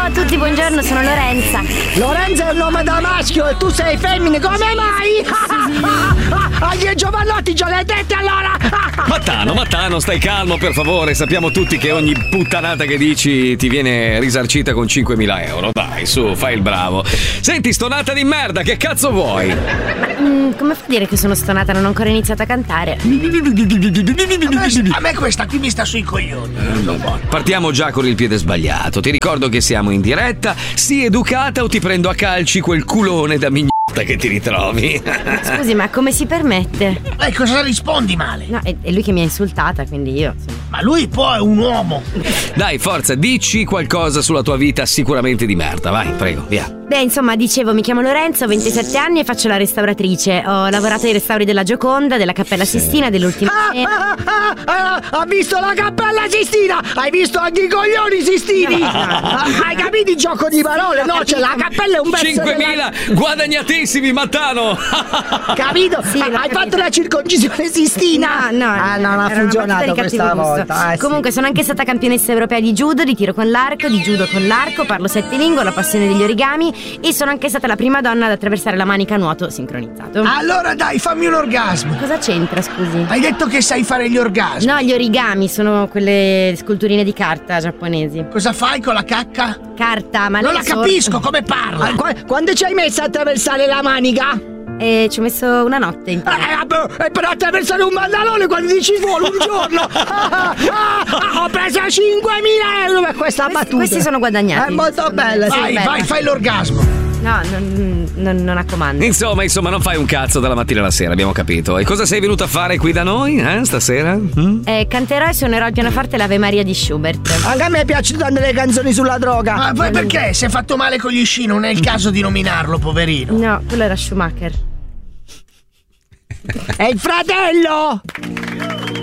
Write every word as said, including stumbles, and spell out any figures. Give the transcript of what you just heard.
a tutti, buongiorno, sono Lorenza. Lorenza è un nome da maschio e tu sei femmine, come mai? Agli Giovannotti già le dette allora! Mattano, Mattano, stai calmo per favore, sappiamo tutti che ogni puttanata che dici ti viene risarcita con cinquemila euro. Dai, su, fai il bravo. Senti, stonata di merda, che cazzo vuoi? Ma mm, come fa a dire che sono stonata? Non ho ancora iniziato a cantare. A me, a me questa qui mi sta sui coglioni. Partiamo già con il piede sbagliato. Ti ricordo che siamo in diretta. Sii educata o ti prendo a calci quel culone da mignotta che ti ritrovi. Scusi, ma come si permette? Eh, cosa rispondi male? No, è, è lui che mi ha insultata, quindi io. Insomma. Ma lui poi è un uomo. Dai, forza, dici qualcosa sulla tua vita sicuramente di merda. Vai, prego, via. Beh, insomma, dicevo, mi chiamo Lorenzo, ho ventisette anni e faccio la restauratrice. Ho lavorato ai restauri della Gioconda, della Cappella Sistina, dell'ultima ah, ah, ah, ah, ha visto la Cappella Sistina? Hai visto anche i coglioni Sistini? No, no, no. Hai capito il gioco di parole? No, c'è la Cappella è un pezzo cinquemila della... guadagnatissimi, Mattano. Capito? Sì, hai capito. fatto la circoncisione Sistina? No, no, ah, non ha funzionato questa volta. Eh, Comunque, sì. sono anche stata campionessa europea di judo, di tiro con l'arco, di judo con l'arco, parlo sette lingue, ho la passione degli origami e sono anche stata la prima donna ad attraversare la manica a nuoto sincronizzato. Allora dai, fammi un orgasmo. Cosa c'entra, scusi? Hai detto che sai fare gli orgasmi. No, gli origami sono quelle sculturine di carta giapponesi. Cosa fai con la cacca? Carta, ma Non lei la è sorda? capisco, come parla? Ah, qu- quando ci hai messo a attraversare la manica? Eh, ci ho messo una notte in Eh, vabbè, e per attraversare un bandalone quando dici vuole un giorno ah, ah, ah, ho preso cinquemila euro per questa Questi- battuta. questi sono guadagnati, È molto secondo me. bella, Sì, sì. Vai, bella. vai, fai l'orgasmo. No, non, non, non ha comando. Insomma, insomma, non fai un cazzo dalla mattina alla sera, abbiamo capito. E cosa sei venuta a fare qui da noi, eh, stasera? Mm? Eh, canterò e suonerò al pianoforte l'Ave Maria di Schubert. Anche a me piacciono tanto le canzoni sulla droga. Ma poi perché? Si è fatto male con gli sci, non è il caso di nominarlo, poverino. No, quello era Schumacher. È il fratello!